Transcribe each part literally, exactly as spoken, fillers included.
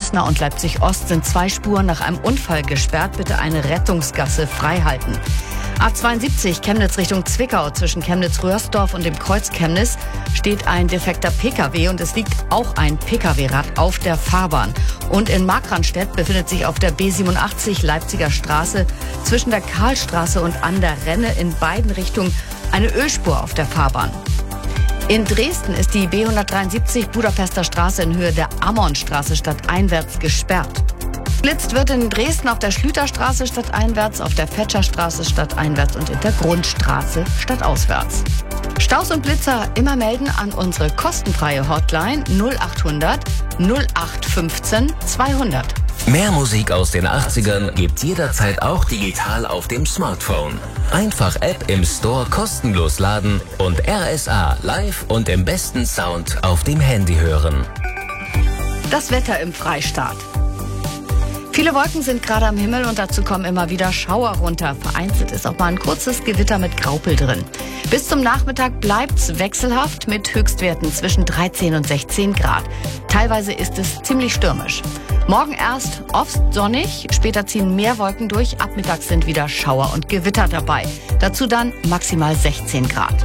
Elsner und Leipzig-Ost sind zwei Spuren nach einem Unfall gesperrt. Bitte eine Rettungsgasse freihalten. A zweiundsiebzig Chemnitz Richtung Zwickau zwischen Chemnitz-Röhrsdorf und dem Kreuz Chemnitz steht ein defekter Pkw und es liegt auch ein Pkw-Rad auf der Fahrbahn. Und in Markranstädt befindet sich auf der B siebenundachtzig Leipziger Straße zwischen der Karlstraße und an der Renne in beiden Richtungen eine Ölspur auf der Fahrbahn. In Dresden ist die B hundertdreiundsiebzig Budapester Straße in Höhe der Ammonstraße stadteinwärts gesperrt. Blitzt wird in Dresden auf der Schlüterstraße stadteinwärts, auf der Fetscherstraße stadteinwärts und in der Grundstraße stadtauswärts. Staus und Blitzer immer melden an unsere kostenfreie Hotline null achthundert null acht fünfzehn zweihundert. Mehr Musik aus den achtzigern gibt's jederzeit auch digital auf dem Smartphone. Einfach App im Store kostenlos laden und R S A live und im besten Sound auf dem Handy hören. Das Wetter im Freistaat. Viele Wolken sind gerade am Himmel und dazu kommen immer wieder Schauer runter. Vereinzelt ist auch mal ein kurzes Gewitter mit Graupel drin. Bis zum Nachmittag bleibt's wechselhaft mit Höchstwerten zwischen dreizehn und sechzehn Grad. Teilweise ist es ziemlich stürmisch. Morgen erst oft sonnig, später ziehen mehr Wolken durch. Ab Mittag sind wieder Schauer und Gewitter dabei. Dazu dann maximal sechzehn Grad.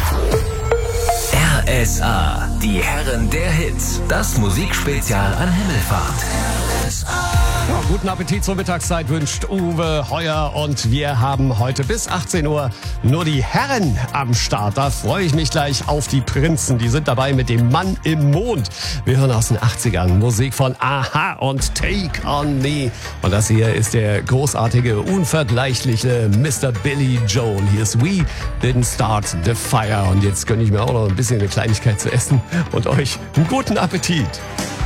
R S A, die Herren der Hits. Das Musikspezial an Himmelfahrt. Ja, guten Appetit zur Mittagszeit wünscht Uwe Heuer und wir haben heute bis achtzehn Uhr nur die Herren am Start. Da freue ich mich gleich auf die Prinzen. Die sind dabei mit dem Mann im Mond. Wir hören aus den achtzigern Musik von Aha und Take on Me. Und das hier ist der großartige, unvergleichliche Mister Billy Joel. Hier ist We Didn't Start the Fire. Und jetzt gönne ich mir auch noch ein bisschen eine Kleinigkeit zu essen und euch einen guten Appetit.